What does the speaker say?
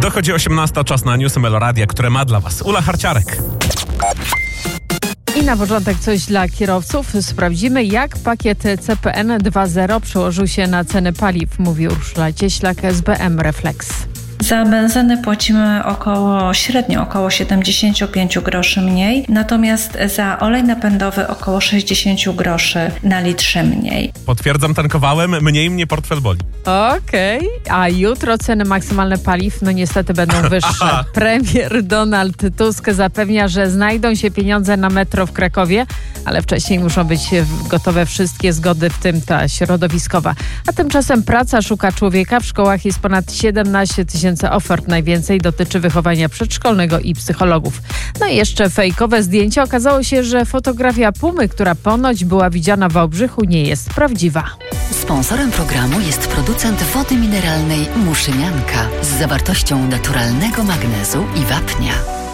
Dochodzi 18, czas na newsy Meloradia, które ma dla Was Ula Harciarek. I na początek coś dla kierowców. Sprawdzimy, jak pakiet CPN 2.0 przełożył się na ceny paliw, mówi Urszula Cieślak z BM Reflex. Za benzynę płacimy średnio około 75 groszy mniej, natomiast za olej napędowy około 60 groszy na litrze mniej. Potwierdzam, tankowałem, mniej mnie portfel boli. Okej, a jutro ceny maksymalne paliw niestety będą wyższe. Premier Donald Tusk zapewnia, że znajdą się pieniądze na metro w Krakowie, ale wcześniej muszą być gotowe wszystkie zgody, w tym ta środowiskowa. A tymczasem praca szuka człowieka. W szkołach jest ponad 17 000 ofert. Najwięcej dotyczy wychowania przedszkolnego i psychologów. No i jeszcze fejkowe zdjęcie. Okazało się, że fotografia pumy, która ponoć była widziana w Wałbrzychu, nie jest prawdziwa. Sponsorem programu jest producent wody mineralnej Muszynianka z zawartością naturalnego magnezu i wapnia.